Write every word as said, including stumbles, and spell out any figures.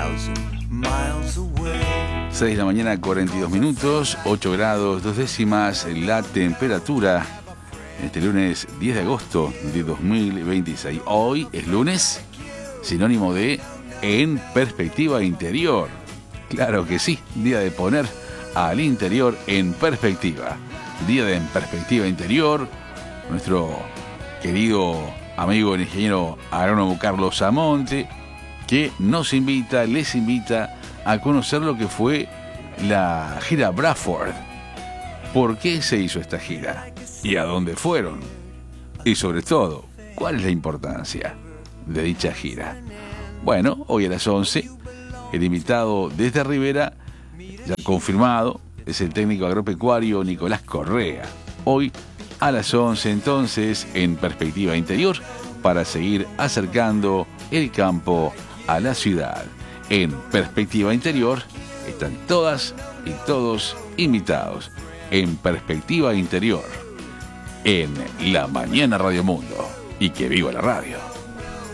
seis de la mañana, cuarenta y dos minutos, ocho grados, dos décimas la temperatura. Este lunes diez de agosto de dos mil veintiséis. Hoy es lunes, sinónimo de en perspectiva interior. Claro que sí, día de poner al interior en perspectiva. Día de en perspectiva interior. Nuestro querido amigo el ingeniero agrónomo Carlos Amonte, que nos invita, les invita a conocer lo que fue la gira Bradford. ¿Por qué se hizo esta gira? ¿Y a dónde fueron? Y sobre todo, ¿cuál es la importancia de dicha gira? Bueno, hoy a las once, el invitado desde Rivera, ya confirmado, es el técnico agropecuario Nicolás Correa. Hoy a las once, entonces, en perspectiva interior, para seguir acercando el campo a la ciudad. En perspectiva interior están todas y todos invitados. En perspectiva interior, en La Mañana Radio Mundo. Y que viva la radio.